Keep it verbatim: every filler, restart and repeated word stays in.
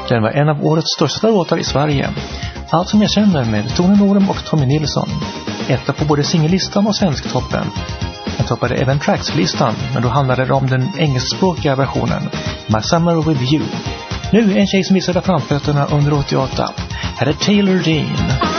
Den var en av årets största låtar i Sverige. Allt som jag känner med Tone Norum och Tommy Nilsson. Etta på både singellistan och svensktoppen. Den toppade även Tracks-listan, men då handlade det om den engelskspråkiga versionen, My Summer With You. Nu en tjej som visade framfötterna under åttioåtta. Här är Taylor Dane.